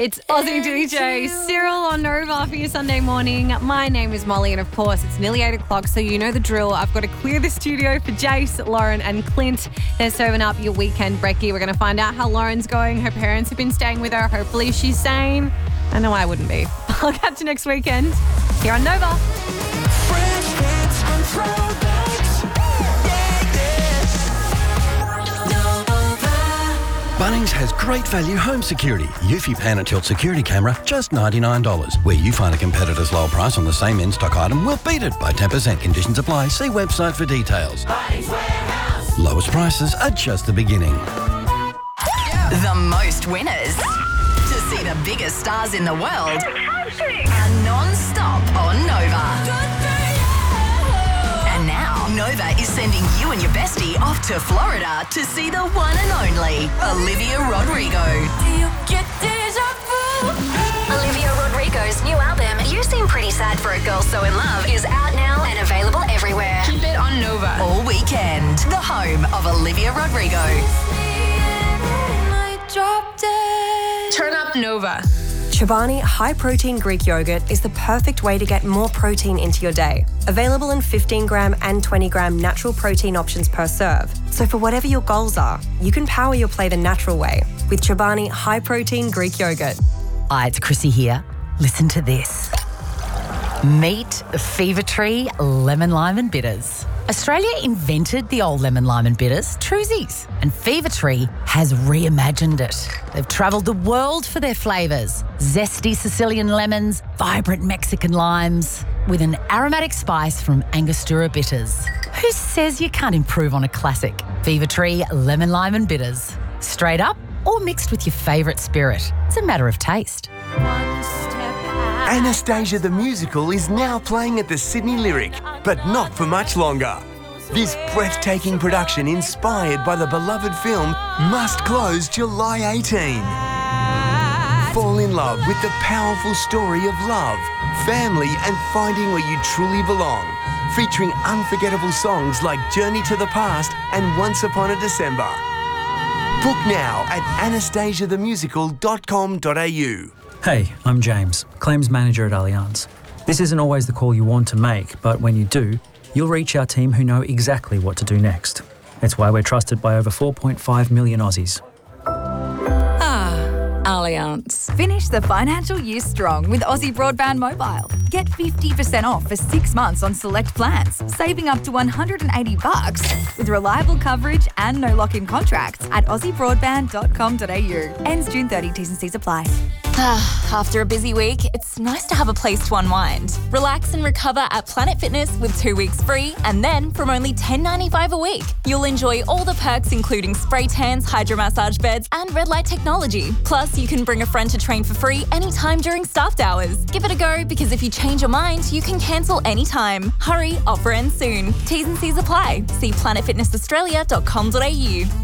It's Aussie DJ Cyril on Nova for your Sunday morning. My name is Molly, and of course, it's nearly 8 o'clock, so you know the drill. I've got to clear the studio for Jace, Lauren, and Clint. They're serving up your weekend brekkie. We're going to find out how Lauren's going. Her parents have been staying with her. Hopefully, she's sane. I know I wouldn't be. I'll catch you next weekend here on Nova. Fresh hits and throwbacks. Bunnings has great value home security. Eufy Pan and Tilt security camera, just $99. Where you find a competitor's low price on the same in-stock item, we'll beat it by 10%. Conditions apply. See website for details. Bunnings Warehouse. Lowest prices are just the beginning. The most winners to see the biggest stars in the world are non-stop on Nova. And now Nova is sending you and your bestie off to Florida to see the one and only Olivia Rodrigo. Olivia Rodrigo's new album, You Seem Pretty Sad for a Girl So In Love, is out now and available everywhere. Keep it on Nova all weekend. The home of Olivia Rodrigo. Turn up Nova. Chobani High Protein Greek Yogurt is the perfect way to get more protein into your day. Available in 15 gram and 20 gram natural protein options per serve. So for whatever your goals are, you can power your play the natural way with Chobani High Protein Greek Yogurt. Hi, it's Chrissy here. Listen to this. Meet Fever Tree Lemon Lime and Bitters. Australia invented the old lemon lime and bitters, Truzies, and Fever Tree has reimagined it. They've travelled the world for their flavours. Zesty Sicilian lemons, vibrant Mexican limes, with an aromatic spice from Angostura bitters. Who says you can't improve on a classic? Fever Tree Lemon Lime and Bitters. Straight up or mixed with your favourite spirit. It's a matter of taste. Anastasia the Musical is now playing at the Sydney Lyric, but not for much longer. This breathtaking production, inspired by the beloved film, must close July 18. Fall in love with the powerful story of love, family, and finding where you truly belong. Featuring unforgettable songs like Journey to the Past and Once Upon a December. Book now at anastasiathemusical.com.au. Hey, I'm James, Claims Manager at Allianz. This isn't always the call you want to make, but when you do, you'll reach our team who know exactly what to do next. It's why we're trusted by over 4.5 million Aussies. Allianz. Finish the financial year strong with Aussie Broadband Mobile. Get 50% off for 6 months on select plans, saving up to $180 with reliable coverage and no lock-in contracts at aussiebroadband.com.au. Ends June 30. T's and C's apply. After a busy week, it's nice to have a place to unwind. Relax and recover at Planet Fitness with 2 weeks free, and then from only $10.95 a week, you'll enjoy all the perks including spray tans, hydromassage beds, and red light technology. Plus, you can bring a friend to train for free anytime during staffed hours. Give it a go, because if you change your mind, you can cancel anytime. Hurry, offer ends soon. T's and C's apply. See planetfitnessaustralia.com.au.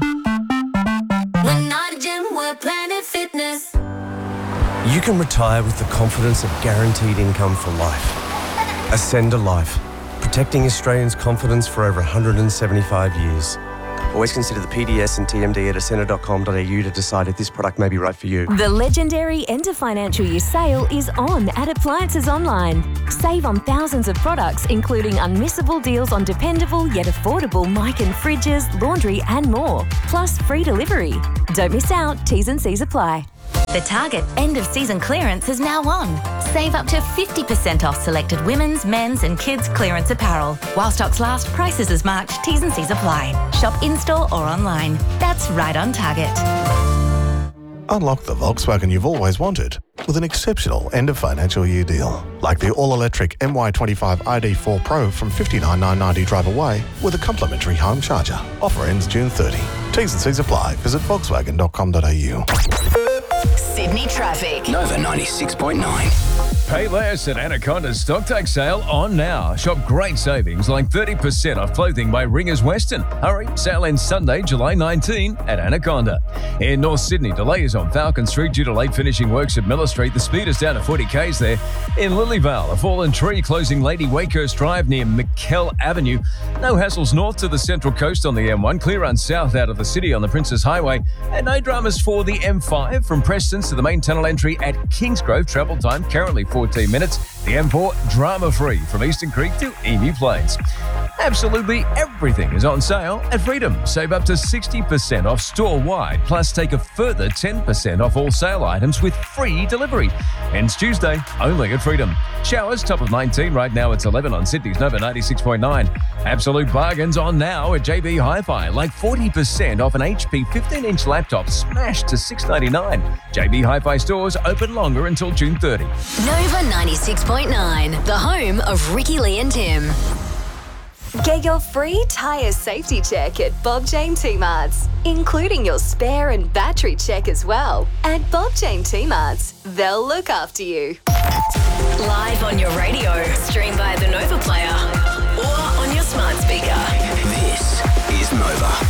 We're not a gym, we're Planet Fitness. You can retire with the confidence of guaranteed income for life. Ascender Life, protecting Australians' confidence for over 175 years. Always consider the PDS and TMD at ascender.com.au to decide if this product may be right for you. The legendary end of financial year sale is on at Appliances Online. Save on thousands of products, including unmissable deals on dependable yet affordable mic and fridges, laundry and more. Plus free delivery. Don't miss out. T's and C's apply. The Target end of season clearance is now on. Save up to 50% off selected women's, men's and kids' clearance apparel. While stocks last, prices as marked, T's and C's apply. Shop in-store or online. That's right on Target. Unlock the Volkswagen you've always wanted with an exceptional end of financial year deal. Like the all-electric MY25 ID4 Pro from $59,990 drive away with a complimentary home charger. Offer ends June 30. T's and C's apply. Visit volkswagen.com.au. Sydney traffic. Nova 96.9. Pay less at Anaconda's Stocktake sale on now. Shop great savings like 30% off clothing by Ringers Western. Hurry, sale ends Sunday, July 19 at Anaconda. In North Sydney, delays on Falcon Street due to late finishing works at Miller Street. The speed is down to 40 k's there. In Lilyvale, a fallen tree closing Lady Wakehurst Drive near McKell Avenue. No hassles north to the Central Coast on the M1. Clear run south out of the city on the Princess Highway. And no dramas for the M5 from Prestons to the main tunnel entry at Kingsgrove. Travel time currently 14 minutes. The M4 drama-free from Eastern Creek to Emu Plains. Absolutely everything is on sale at Freedom. Save up to 60% off store-wide, plus take a further 10% off all sale items with free delivery. Ends Tuesday, only at Freedom. Showers, top of 19. Right now it's 11 on Sydney's Nova 96.9. Absolute bargains on now at JB Hi-Fi, like 40% off an HP 15-inch laptop smashed to $699. JB Hi-Fi stores open longer until June 30. Nova 96.9, the home of Ricky Lee and Tim. Get your free tyre safety check at Bob Jane T-Marts, including your spare and battery check as well. At Bob Jane T-Marts, they'll look after you. Live on your radio, stream via the Nova Player, or on your smart speaker. This is Nova.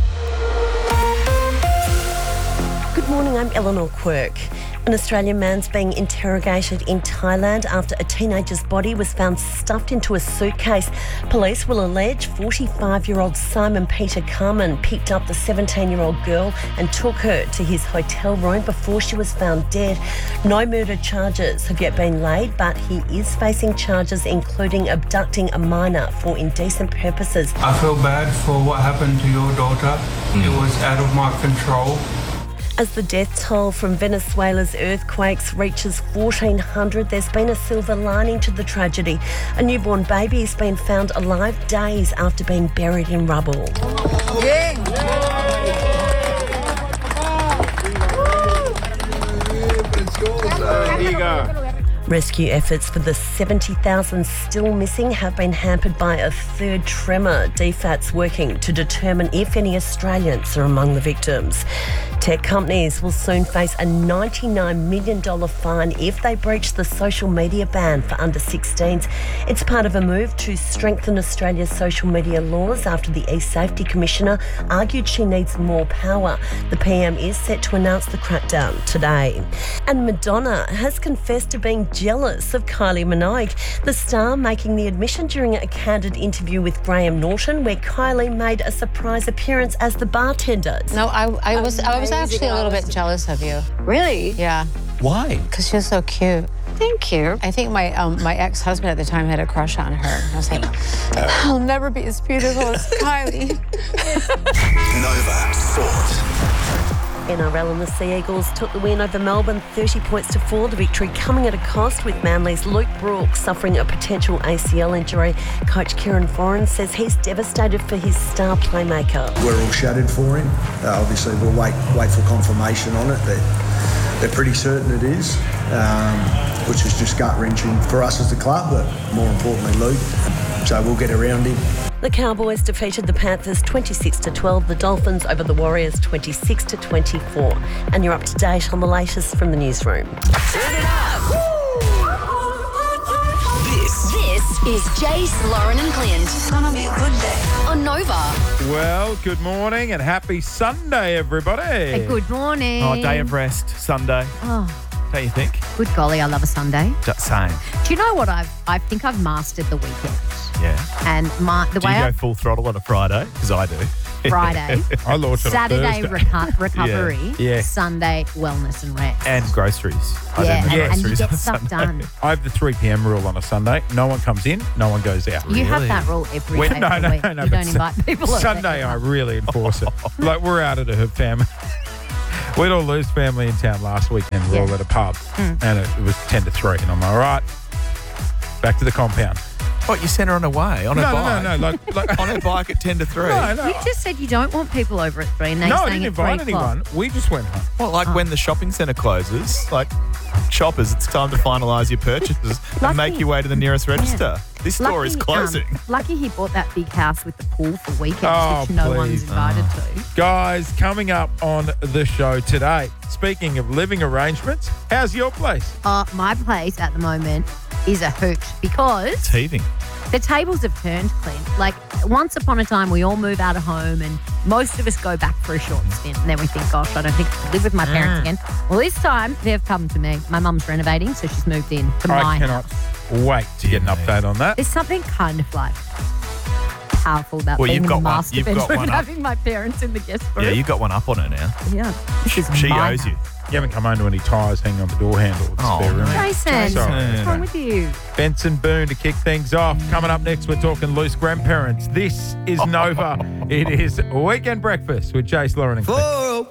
Good morning, I'm Eleanor Quirk. An Australian man's being interrogated in Thailand after a teenager's body was found stuffed into a suitcase. Police will allege 45-year-old Simon Peter Carmen picked up the 17-year-old girl and took her to his hotel room before she was found dead. No murder charges have yet been laid, but he is facing charges including abducting a minor for indecent purposes. I feel bad for what happened to your daughter. It was out of my control. As the death toll from Venezuela's earthquakes reaches 1,400, there's been a silver lining to the tragedy. A newborn baby has been found alive days after being buried in rubble. Here you go. Rescue efforts for the 70,000 still missing have been hampered by a third tremor. DFAT's working to determine if any Australians are among the victims. Tech companies will soon face a $99 million fine if they breach the social media ban for under 16s. It's part of a move to strengthen Australia's social media laws after the eSafety Commissioner argued she needs more power. The PM is set to announce the crackdown today. And Madonna has confessed to being jealous of Kylie Minogue. The star making the admission during a candid interview with Graham Norton, where Kylie made a surprise appearance as the bartender. No, I was actually a little bit jealous of you. Really? Yeah. Why? Because you're so cute. Thank you. I think my ex-husband at the time had a crush on her. I was like, I'll never be as beautiful as Kylie. Nova Sport. NRL and the Sea Eagles took the win over Melbourne 30 points to 4. The victory coming at a cost, with Manly's Luke Brooks suffering a potential ACL injury. Coach Kieran Foran says he's devastated for his star playmaker. We're all shattered for him. Obviously, we'll wait for confirmation on it. They're pretty certain it is, which is just gut-wrenching for us as the club, but more importantly, Luke. So we'll get around him. The Cowboys defeated the Panthers 26-12, the Dolphins over the Warriors 26-24. And you're up to date on the latest from the newsroom. Turn it up. This is Jace, Lauren and Clint. It's gonna be a good day on Nova. Well, good morning and happy Sunday, everybody. Good morning. Oh, day of rest, Sunday. Oh, Don't you think? good golly, I love a Sunday. Same. Do you know what I think I've mastered the weekend? Yeah. And the Do way you I go full throttle on a Friday? Because I do. Friday, I launch on a Saturday Thursday. recovery, Yeah. Sunday wellness and rest. And groceries. I Yeah, do my and you groceries get on stuff Sunday. done. I have the 3 p.m. rule on a Sunday. No one comes in, no one goes out. You have that rule every day of the week. You but don't invite people over. Sunday, I really enforce it. Like, we're out at a family. We had all Lou's family in town last weekend. We were all at a pub, and it was 10 to 3. And I'm all right, back to the compound. What, you sent her on her way? On her bike? No. Like on her bike at 10 to 3? No. You just said you don't want people over at 3 and they're No, I saying didn't at 3 invite anyone. We just went home. Well, like when the shopping centre closes, like shoppers, it's time to finalise your purchases and make your way to the nearest register. This store is closing. Lucky he bought that big house with the pool for weekends, Oh, which no please. one's invited to. Guys, coming up on the show today, speaking of living arrangements, how's your place? My place at the moment is a hoot because It's heaving. The tables have turned, Clint. Like, once upon a time, we all move out of home and most of us go back for a short stint. And then we think, gosh, I don't think I can live with my parents again. Well, this time, they've come to me. My mum's renovating, so she's moved in to my house. I cannot wait to get an update on that. There's something kind of like powerful about being in the master bedroom and having my parents in the guest room. Yeah, you got one up on her now. Yeah. She owes you. You haven't come home to any tyres hanging on the door handle of the spare room. Jason, Sorry. what's wrong with you? Benson Boone to kick things off. Coming up next, we're talking loose grandparents. This is Nova. It is Weekend Breakfast with Jace, Lauren and Clint.